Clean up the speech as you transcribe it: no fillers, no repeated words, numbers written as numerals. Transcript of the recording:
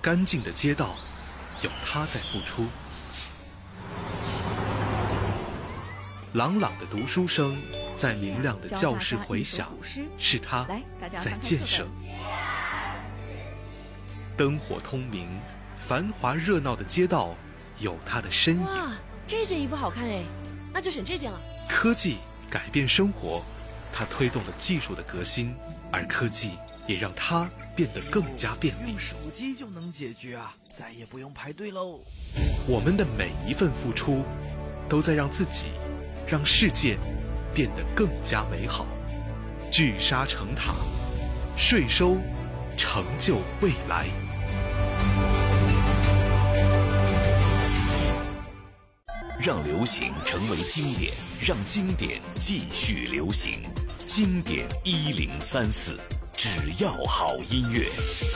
干净的街道，有他在付出；朗朗的读书声在明亮的教室回响，是他在建设；灯火通明、繁华热闹的街道，有他的身影。 哇，这件衣服好看哎，那就选这件了。 科技改变生活，它推动了技术的革新，而科技也让它变得更加便利。 用手机就能解决啊，再也不用排队喽。 我们的每一份付出，都在让自己、让世界变得更加美好。聚沙成塔，税收成就未来。 让流行成为经典，让经典继续流行。经典1034，只要好音乐。